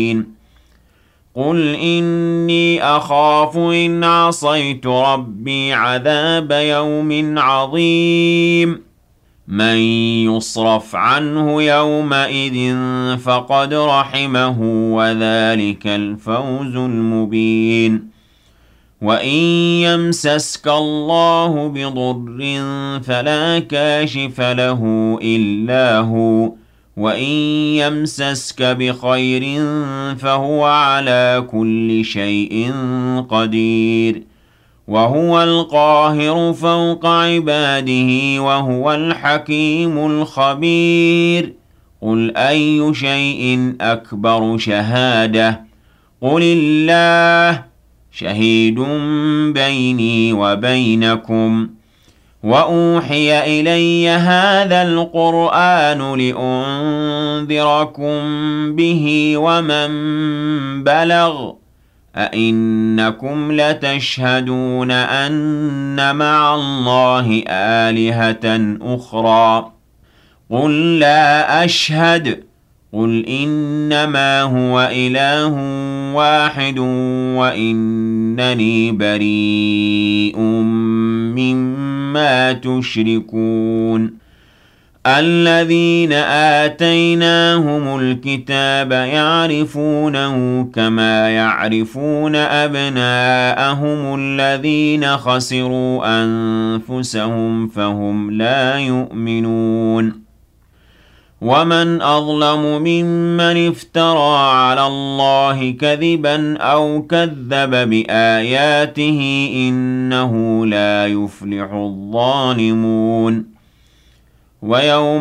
قل إني أخاف إن عصيت ربي عذاب يوم عظيم من يصرف عنه يومئذ فقد رحمه وذلك الفوز المبين وإن يمسسك الله بضر فلا كاشف له إلا هو وإن يمسسك بخير فهو على كل شيء قدير وهو القاهر فوق عباده وهو الحكيم الخبير قل أي شيء أكبر شهادة قل الله شهيد بيني وبينكم وأوحي إلي هذا القرآن لأنذركم به ومن بلغ أئنكم لتشهدون أن مع الله آلهة أخرى قل لا أشهد قل إنما هو إله واحد وإنني بريء مما تشركون الذين آتيناهم الكتاب يعرفونه كما يعرفون أبناءهم الذين خسروا أنفسهم فهم لا يؤمنون ومن أظلم ممن افترى على الله كذبا أو كذب بآياته إنه لا يفلح الظالمون ويوم